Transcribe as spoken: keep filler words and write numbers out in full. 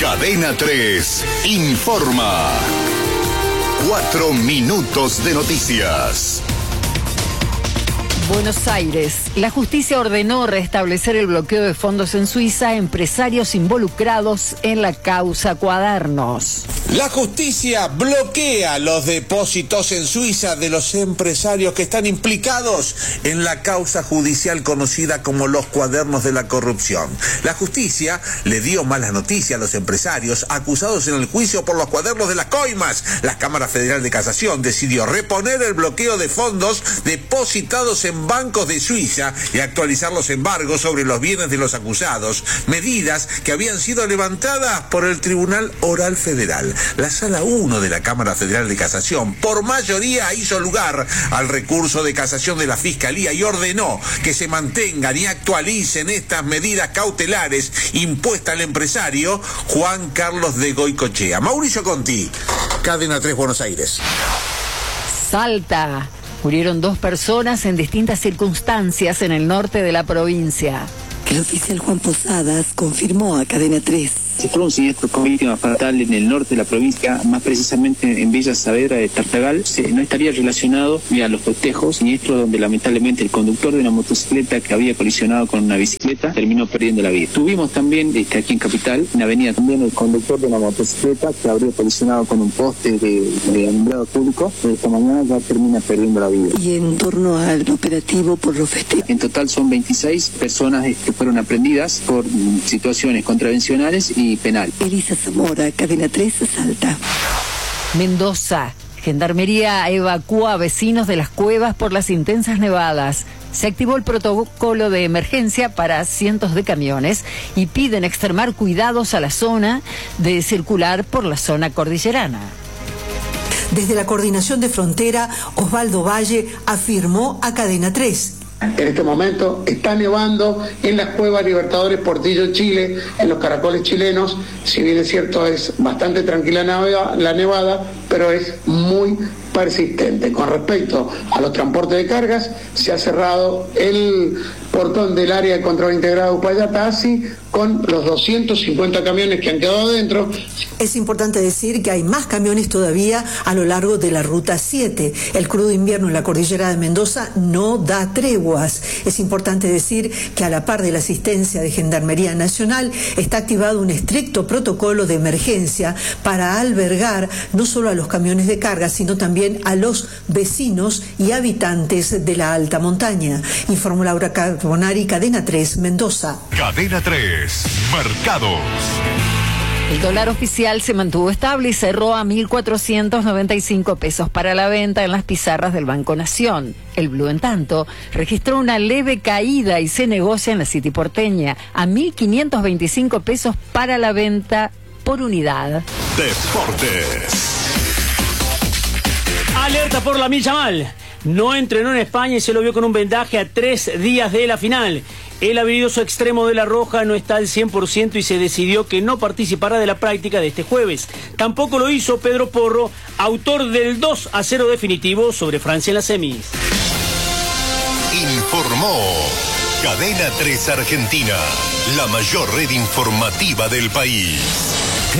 Cadena tres informa. Cuatro minutos de noticias. Buenos Aires. La justicia ordenó restablecer el bloqueo de fondos en Suiza a empresarios involucrados en la causa Cuadernos. La justicia bloquea los depósitos en Suiza de los empresarios que están implicados en la causa judicial conocida como los Cuadernos de la Corrupción. La justicia le dio malas noticias a los empresarios acusados en el juicio por los Cuadernos de las Coimas. La Cámara Federal de Casación decidió reponer el bloqueo de fondos depositados en bancos de Suiza y actualizar los embargos sobre los bienes de los acusados, medidas que habían sido levantadas por el Tribunal Oral Federal. La Sala uno de la Cámara Federal de Casación por mayoría hizo lugar al recurso de casación de la Fiscalía y ordenó que se mantengan y actualicen estas medidas cautelares impuestas al empresario Juan Carlos de Goicoechea. Mauricio Conti, Cadena tres Buenos Aires. Salta. Murieron dos personas en distintas circunstancias en el norte de la provincia. El oficial Juan Posadas confirmó a Cadena tres. Se fue un siniestro con víctima fatal en el norte de la provincia, más precisamente en Villa Saavedra de Tartagal. Se, no estaría relacionado a los festejos, siniestro donde lamentablemente el conductor de una motocicleta que había colisionado con una bicicleta terminó perdiendo la vida. Tuvimos también este, aquí en Capital, en Avenida, también el conductor de una motocicleta que habría colisionado con un poste de, de alumbrado público. Esta mañana ya termina perdiendo la vida. Y en torno al operativo por los festejos. En total son veintiséis personas que fueron aprendidas por mm, situaciones contravencionales y penal. Elisa Zamora, Cadena tres, Salta. Mendoza. Gendarmería evacúa a vecinos de las cuevas por las intensas nevadas. Se activó el protocolo de emergencia para cientos de camiones y piden extremar cuidados a la zona de circular por la zona cordillerana. Desde la Coordinación de Frontera, Osvaldo Valle afirmó a Cadena tres. En este momento está nevando en las cuevas Libertadores Portillo, Chile, en los caracoles chilenos. Si bien es cierto, es bastante tranquila la nevada, pero es muy persistente. Con respecto a los transportes de cargas, se ha cerrado el portón del área de control integrado Uspallata Así con los doscientos cincuenta camiones que han quedado adentro. Es importante decir que hay más camiones todavía a lo largo de la Ruta siete. El crudo invierno en la cordillera de Mendoza no da treguas. Es importante decir que a la par de la asistencia de Gendarmería Nacional está activado un estricto protocolo de emergencia para albergar no solo a los camiones de carga, sino también a los vecinos y habitantes de la alta montaña. Informó Laura Carbonari, Cadena tres, Mendoza. Cadena tres, mercados. El dólar oficial se mantuvo estable y cerró a mil cuatrocientos noventa y cinco pesos para la venta en las pizarras del Banco Nación. El blue, en tanto, registró una leve caída y se negocia en la City porteña a mil quinientos veinticinco pesos para la venta por unidad. Deportes. Alerta por Lamine Yamal. No entrenó en España y se lo vio con un vendaje a tres días de la final. El habilidoso extremo de la Roja no está al cien por ciento y se decidió que no participará de la práctica de este jueves. Tampoco lo hizo Pedro Porro, autor del dos a cero definitivo sobre Francia en las semis. Informó Cadena tres Argentina, la mayor red informativa del país.